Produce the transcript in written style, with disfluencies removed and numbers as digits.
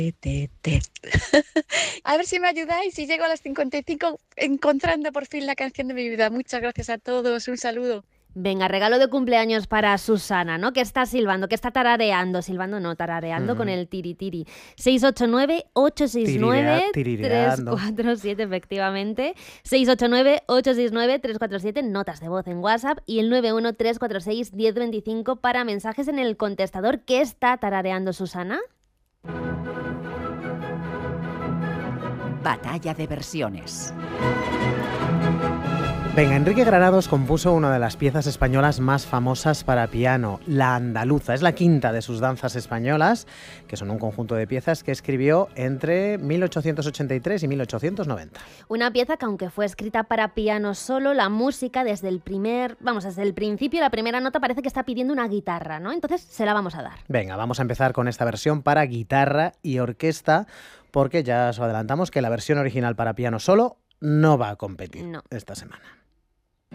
A ver si me ayudáis y llego a las 55 encontrando por fin la canción de mi vida. Muchas gracias a todos. Un saludo. Venga, regalo de cumpleaños para Susana, ¿no? Que está silbando, que está tarareando. Silbando no, tarareando con el tiri tiri. 689-869-347, efectivamente. 689-869-347, notas de voz en WhatsApp. Y el 913461025 para mensajes en el contestador. ¿Qué está tarareando Susana? Batalla de versiones. Venga, Enrique Granados compuso una de las piezas españolas más famosas para piano, La Andaluza. Es la quinta de sus danzas españolas, que son un conjunto de piezas que escribió entre 1883 y 1890. Una pieza que, aunque fue escrita para piano solo, la música desde el principio, la primera nota parece que está pidiendo una guitarra, ¿no? Entonces se la vamos a dar. Venga, vamos a empezar con esta versión para guitarra y orquesta, porque ya os adelantamos que la versión original para piano solo no va a competir esta semana.